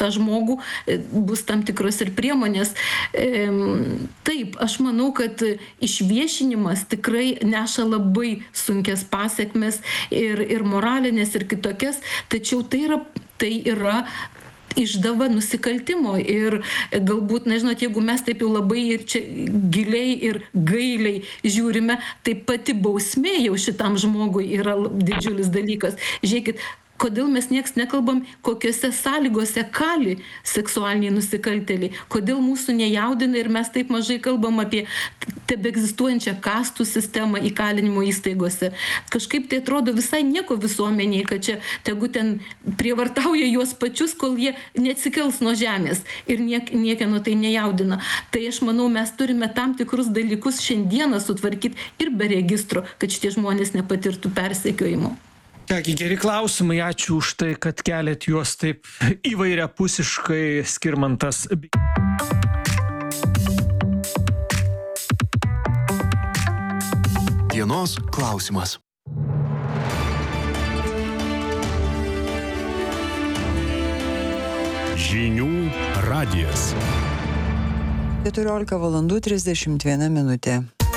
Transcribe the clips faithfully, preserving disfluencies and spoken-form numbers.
tą žmogų, bus tam tikros ir priemonės. Taip, aš manau, kad išviešinimas tikrai neša labai sunkias pasiekmes ir, ir moralinės, ir kitokias, tačiau tai yra, tai yra išdava nusikaltimo ir galbūt, nežinot, jeigu mes taip jau labai ir čia giliai ir gailiai žiūrime, tai pati bausmė jau šitam žmogui yra didžiulis dalykas. Žiūrėkit, kodėl mes nieks nekalbam, kokiose sąlygose kali seksualiniai nusikaltėliai, kodėl mūsų nejaudina ir mes taip mažai kalbam apie tebeegzistuojančią kastų sistemą įkalinimo įstaigose. Kažkaip tai atrodo visai nieko visuomeniai, kad čia tegu ten prievartauja juos pačius, kol jie neatsikels nuo žemės ir niek, niekieno tai nejaudina. Tai aš manau, mes turime tam tikrus dalykus šiandieną sutvarkyti ir be registro, kad šitie žmonės nepatirtų persekiojimo. Kągi, geri klausimai, ačiū už tai, kad keliat juos taip įvairiapusiškai. Skirmantas. Dienos klausimas. Žinių radijas. keturiolika valandų trisdešimt viena minutė.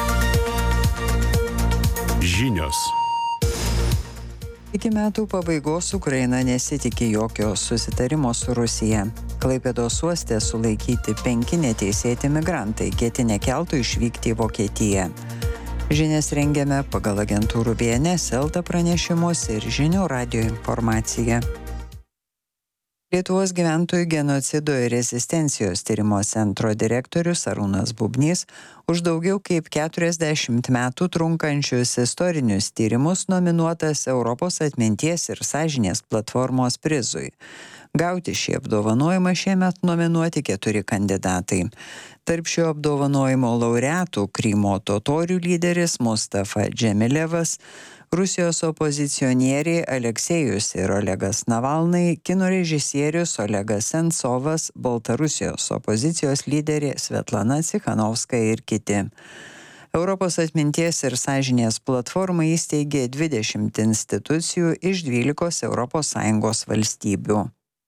Žinios. Iki metų pabaigos Ukraina nesitikė jokio susitarimo su Rusija. Klaipėdos uoste sulaikyti penki neteisėti migrantai ketinę keltu išvykti į Vokietiją. Žinias rengiame pagal agentūrų B N S, Elta pranešimus ir Žinių radijo informaciją. Lietuvos gyventojų genocido ir rezistencijos tyrimo centro direktorius Arūnas Bubnys už daugiau kaip keturiasdešimt metų trunkančius istorinius tyrimus nominuotas Europos atminties ir sąžinės platformos prizui. Gauti šį apdovanojimą šiemet nominuoti keturi kandidatai. Tarp šio apdovanojimo laureatų Krymo totorių lyderis Mustafa Džemilevas, Rusijos opozicionieriai Aleksejus ir Olegas Navalnai, kino režisierius Olegas Sensovas, Baltarusijos opozicijos lyderė Svetlana Cichanovska ir kiti. Europos atminties ir sąžinės platformą įsteigė dvidešimt institucijų iš dvylikos Europos Sąjungos valstybių.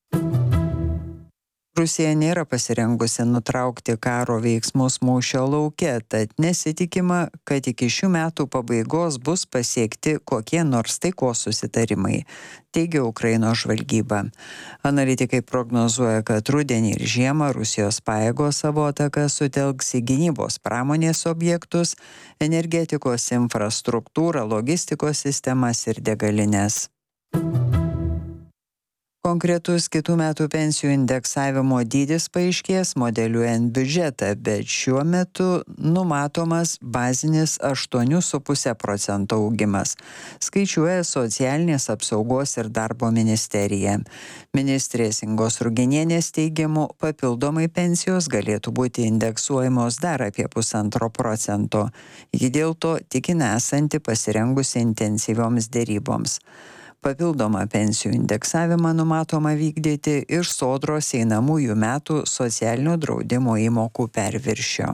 Rusija nėra pasirengusi nutraukti karo veiksmus mūšio lauke, tad nesitikima, kad iki šių metų pabaigos bus pasiekti kokie nors taikos susitarimai, teigia Ukrainos žvalgyba. Analitikai prognozuoja, kad rudenį ir žiemą Rusijos pajėgos savo ataką sutelks į gynybos pramonės objektus, energetikos infrastruktūrą, logistikos sistemas ir degalines. Konkretus kitų metų pensijų indeksavimo dydis paaiškės modeliuojant biudžetą, bet šiuo metu numatomas bazinis aštuoni su puse procento augimas, skaičiuoja Socialinės apsaugos ir darbo ministerija. Ministrės Ingos Ruginienės teigimu, papildomai pensijos galėtų būti indeksuojamos dar apie pusantro procento. Ji dėl to tikina esanti pasirengusi intensyvioms deryboms. Papildomą pensijų indeksavimą numatoma vykdyti iš Sodros einamųjų metų socialinio draudimo įmokų perviršio.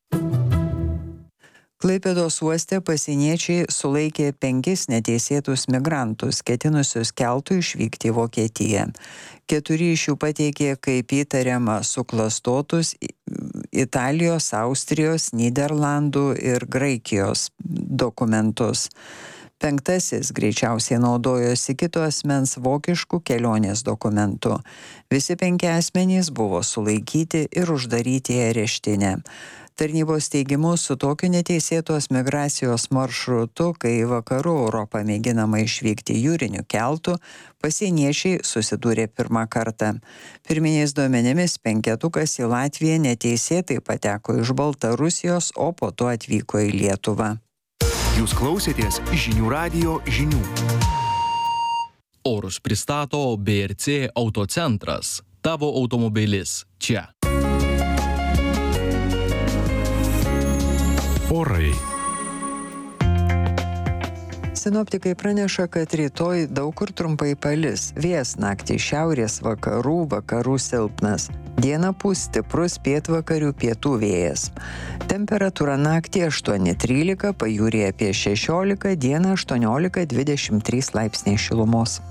Klaipėdos uoste pasieniečiai sulaikė penkis neteisėtus migrantus, ketinusius keltu išvykti į Vokietiją. Keturi iš jų pateikė kaip įtariama suklastotus Italijos, Austrijos, Nyderlandų ir Graikijos dokumentus. Penktasis greičiausiai naudojosi kito asmens vokiškų kelionės dokumentų. Visi penki asmenys buvo sulaikyti ir uždaryti į areštinę. Tarnybos teigimu, su tokiu neteisėtos migracijos maršrutu, kai į vakarų Europą mėginama išvykti jūriniu keltu, pasieniečiai susidūrė pirmą kartą. Pirminiais duomenimis penketukas į Latviją neteisėtai pateko iš Baltarusijos, o po to atvyko į Lietuvą. Jūs klausėtės Žinių radijo žinių. Orus pristato B R C Autocentras. Tavo automobilis čia. Orai. Sinoptikai praneša, kad rytoj daug kur trumpai palis. Vėjas naktį šiaurės vakarų, vakarų silpnas. Dieną pūs stiprus pietvakarių pietų vėjas. Temperatūra naktį aštuoni trylika, pajūryje apie šešiolika, dieną aštuoniolika dvidešimt trys laipsniai šilumos.